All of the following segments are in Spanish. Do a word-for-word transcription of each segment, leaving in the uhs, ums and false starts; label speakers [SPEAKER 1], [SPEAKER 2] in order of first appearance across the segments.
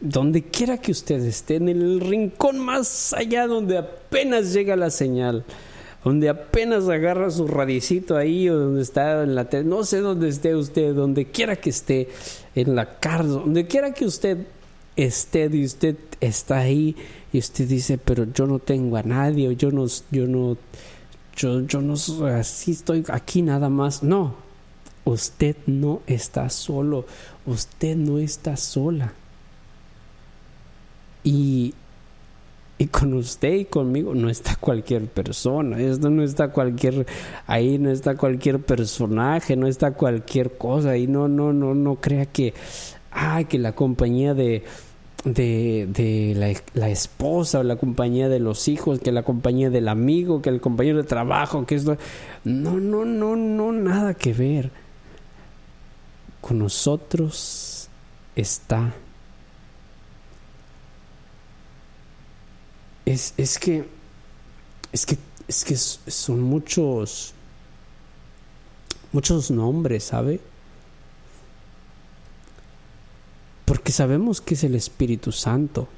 [SPEAKER 1] donde quiera que usted esté, en el rincón más allá donde apenas llega la señal, donde apenas agarra su radicito ahí, o donde está en la tele, no sé dónde esté usted, donde quiera que esté, en la cárcel, donde quiera que usted esté, y usted está ahí, y usted dice, pero yo no tengo a nadie, o yo no, yo no, yo, yo no, así estoy aquí nada más. No, usted no está solo, usted no está sola. Y, y con usted y conmigo no está cualquier persona, esto no está cualquier, ahí no está cualquier personaje, no está cualquier cosa, y no, no, no, no crea que, ay, que la compañía de, de, de la, la esposa, o la compañía de los hijos, que la compañía del amigo, que el compañero de trabajo, que esto, no, no, no, no, nada que ver. Con nosotros está. Es, es que, es que, es que son muchos, muchos nombres, ¿sabe? Porque sabemos que es el Espíritu Santo.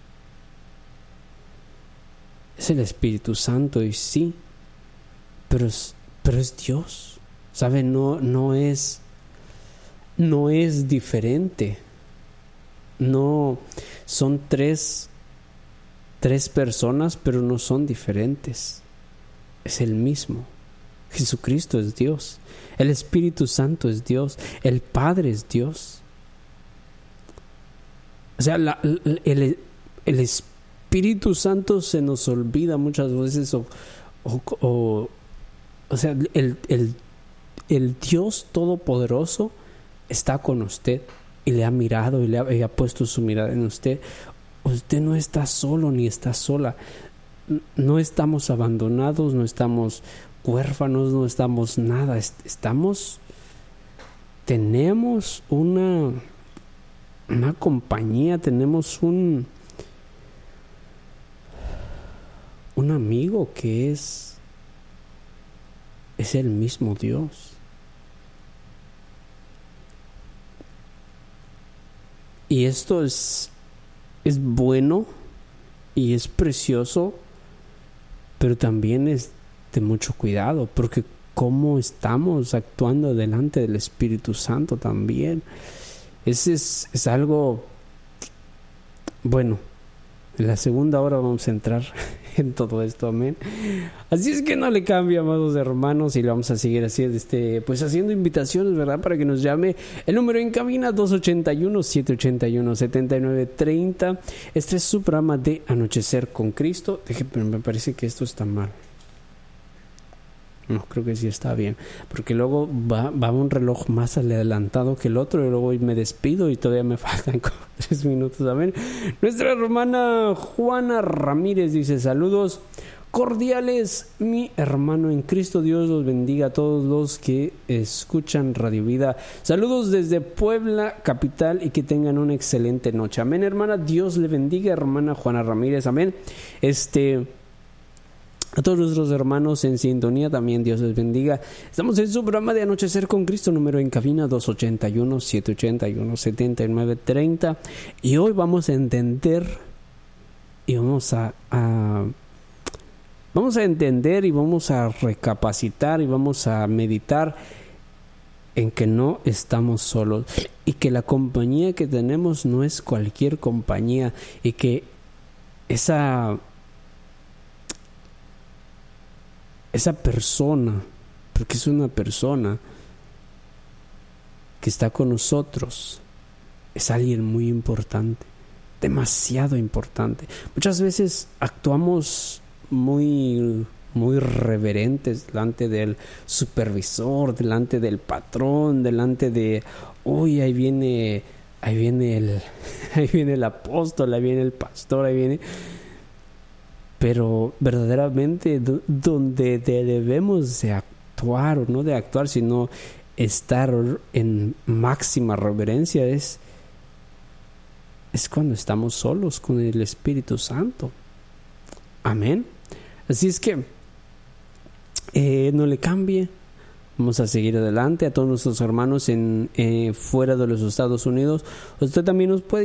[SPEAKER 1] Es el Espíritu Santo, y sí, pero es, pero es Dios, ¿sabe? No, no es, no es diferente. No, son tres. Tres personas, pero no son diferentes. Es el mismo. Jesucristo es Dios. El Espíritu Santo es Dios. El Padre es Dios. O sea, la, el, el Espíritu Santo se nos olvida muchas veces. O, o, o, o sea, el, el, el Dios Todopoderoso está con usted y le ha mirado y le ha, y ha puesto su mirada en usted. Usted no está solo ni está sola. No estamos abandonados, no estamos huérfanos, no estamos nada. Estamos, tenemos una, una compañía, tenemos un, un amigo que es, es el mismo Dios. Y esto es Es bueno y es precioso, pero también es de mucho cuidado, porque cómo estamos actuando delante del Espíritu Santo también. Ese es, es algo bueno. En la segunda hora vamos a entrar en todo esto, amén. Así es que no le cambie, amados hermanos, y le vamos a seguir así, este, pues haciendo invitaciones, ¿verdad? Para que nos llame. El número en cabina dos ochenta y uno, siete ochenta y uno, setenta y nueve treinta. Este es su programa de Anochecer con Cristo. Déjeme, me parece que esto está mal. No, creo que sí está bien, porque luego va, va un reloj más adelantado que el otro, y luego me despido y todavía me faltan como tres minutos. Amén. Nuestra hermana Juana Ramírez dice: saludos cordiales, mi hermano en Cristo. Dios los bendiga a todos los que escuchan Radio Vida. Saludos desde Puebla capital, y que tengan una excelente noche. Amén, hermana. Dios le bendiga, hermana Juana Ramírez. Amén. Este... A todos nuestros hermanos en sintonía también, Dios les bendiga. Estamos en su programa de Anochecer con Cristo, número en cabina dos ochenta y uno, siete ochenta y uno, setenta y nueve treinta. Y hoy vamos a entender y vamos a, a vamos a entender y vamos a recapacitar y vamos a meditar en que no estamos solos, y que la compañía que tenemos no es cualquier compañía, y que esa esa persona, porque es una persona que está con nosotros, es alguien muy importante, demasiado importante. Muchas veces actuamos muy, muy reverentes delante del supervisor, delante del patrón, delante de, uy, ahí viene, ahí viene el, ahí viene el apóstol, ahí viene el pastor, ahí viene. Pero verdaderamente do, donde debemos de actuar, o no de actuar, sino estar en máxima reverencia, es, es cuando estamos solos con el Espíritu Santo. Amén. Así es que eh, no le cambie. Vamos a seguir adelante. A todos nuestros hermanos en eh, fuera de los Estados Unidos, usted también nos puede